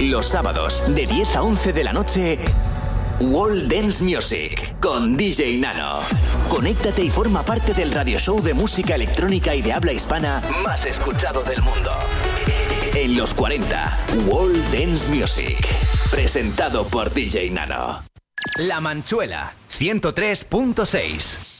Los sábados, de 10 a 11 de la noche, World Dance Music, con DJ Nano. Conéctate y forma parte del radio show de música electrónica y de habla hispana más escuchado del mundo. En los 40, World Dance Music, presentado por DJ Nano. La Manchuela, 103.6.